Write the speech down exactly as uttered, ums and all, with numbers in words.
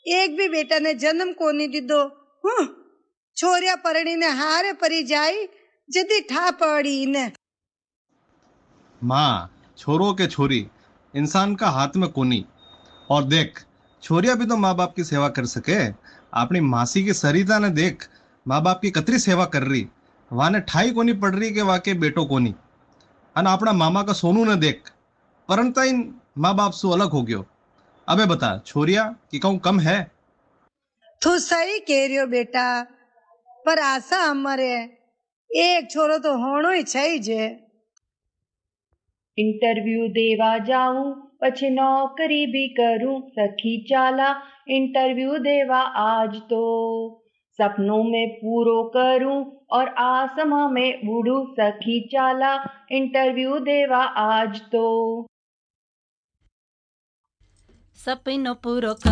एक भी बेटा ने जन्म को नहीं दीदो। हूँ छोरिया परणी ने हारे परी जाई जदी ठा पड़ी ने। माँ छोरो के छोरी इंसान का हाथ में कोनी। और देख छोरिया भी तो माँ बाप की सेवा कर सके। अपनी मासी की सरिता ने देख माँ बाप की कतरी सेवा कर रही, वाने ठाई कोनी पड़ रही के वाके बेटो कोनी। अन अपना मामा का सोनू ने देख परंतु इन माँ बाप से अलग हो गयो। अबे बता छोरिया कि कहूं कम है? तू सही कह रही हो बेटा, पर आशा अमर है एक छोरो तो होनो ही चाहिए जे। इंटरव्यू देवा जाऊं પછી नौकरी भी करूं सखी चाला। इंटरव्यू देवा आज तो सपनों में पूरो करूं और आसमां में उड़ूं सखी चाला। इंटरव्यू देवा आज तो सपनो पूरो